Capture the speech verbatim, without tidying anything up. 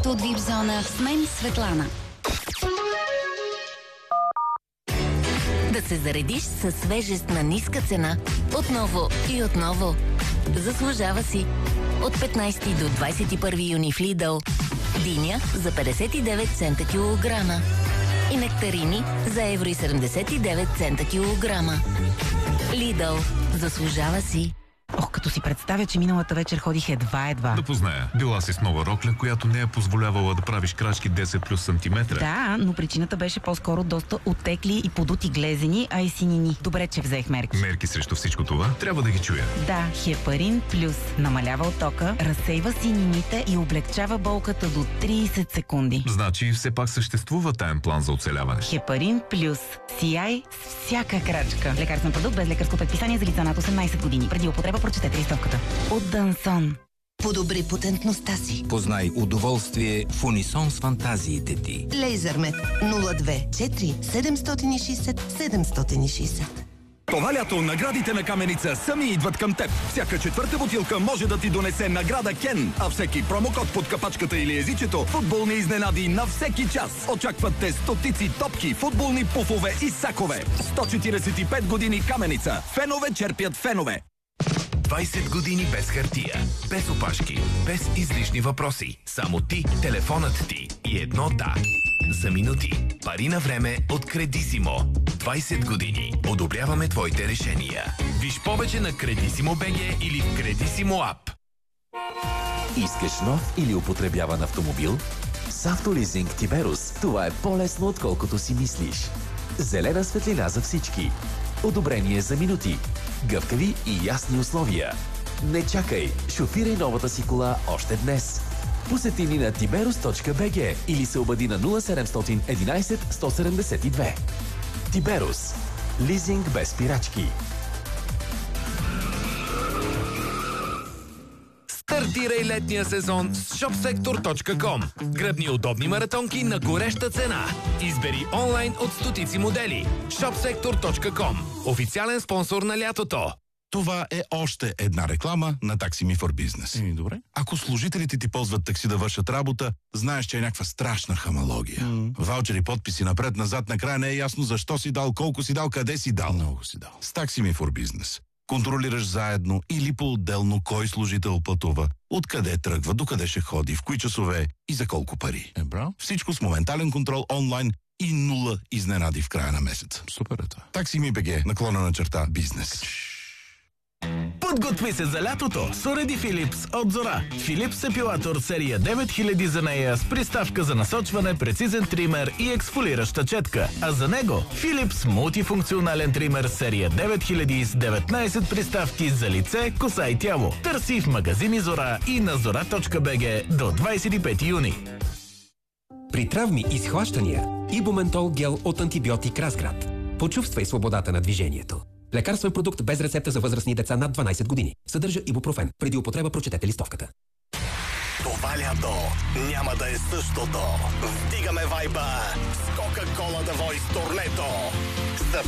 от Випзона с мен Светлана. Да се заредиш със свежест на ниска цена отново и отново. Заслужава си. От петнайсети до двайсет и първи юни в Lidl. Диня за петдесет и девет цента килограма. И нектарини за евро и седемдесет и девет цента килограма. Lidl. Заслужава си. Ох, като си представя, че миналата вечер ходих едва-едва. Да позная. Била си с нова рокля, която не е позволявала да правиш крачки десет плюс сантиметра. Да, но причината беше по-скоро доста оттекли и подути глезени, а и синини. Добре, че взех мерки. Мерки срещу всичко това трябва да ги чуя. Да, Хепарин Плюс намалява оттока, разсейва синините и облегчава болката до трийсет секунди. Значи все пак съществува таен план за оцеляване. Хепарин Плюс. Сияй с всяка крачка. Лекарствен продукт без лекарско предписание за лица над осемнайсет години. Преди употреба прочетете листовката. От Дансон. Подобри потентността си. Познай удоволствие в унисон с фантазиите ти. Лейзърмет нула две четири седемстотин и шейсет седемстотин и шейсет. Това лято наградите на Каменица сами идват към теб. Всяка четвърта бутилка може да ти донесе награда Кен, а всеки промокод под капачката или езичето – футболни изненади на всеки час. Очакват те стотици топки, футболни пуфове и сакове. сто четирийсет и пет години Каменица. Фенове черпят фенове. двайсет години без хартия, без опашки, без излишни въпроси. Само ти, телефонът ти и едно да. За минути. Пари на време от Кредисимо. двайсет години. Одобряваме твоите решения. Виж повече на Кредисимо БГ или в Кредисимо ап. Искаш нов или употребяван автомобил? С Автолизинг Тиберус това е по-лесно, отколкото си мислиш. Зелена светлина за всички. Одобрение за минути. Гъвкави и ясни условия. Не чакай, шофирай новата си кола още днес. Посети ни на тиберус точка би джи или се обади на нула седемстотин единайсет сто седемдесет и две. Тиберус. Лизинг без спирачки. Стартирай летния сезон с шопсектор точка ком. Гръбни удобни маратонки на гореща цена. Избери онлайн от стотици модели. шопсектор точка ком. Официален спонсор на лятото. Това е още една реклама на Taxi Me for Business. Еми, добре. Ако служителите ти ползват такси да вършат работа, знаеш, че е някаква страшна хамалогия. Mm. Ваучери, подписи напред-назад, накрая не е ясно защо си дал, колко си дал, къде си дал. Много си дал. С Taxi Me for Business контролираш заедно или по-отделно кой служител пътува, откъде тръгва, докъде ще ходи, в кои часове и за колко пари. Е, браво. Всичко с моментален контрол онлайн и нула изненади в края на месеца. Супер е това. Taxi Me би джи, наклона на черта бизнес. Подготви се за лятото с уреди Philips от Зора. Philips епилатор серия девет хиляди за нея с приставка за насочване, прецизен тример и ексфолираща четка. А за него Philips мултифункционален тример серия девет хиляди с деветнайсет приставки за лице, коса и тяло. Търси в магазини Зора и на зора точка би джи до двайсет и пети юни. При травми и схващания Ибументол гел от антибиотик Разград. Почувствай свободата на движението. Лекарствен продукт без рецепта за възрастни деца над дванайсет години. Съдържа ибупрофен. Преди употреба прочетете листовката. Това лято няма да е същото. Вдигаме вайба с Кока-Кола The Voice турнето. За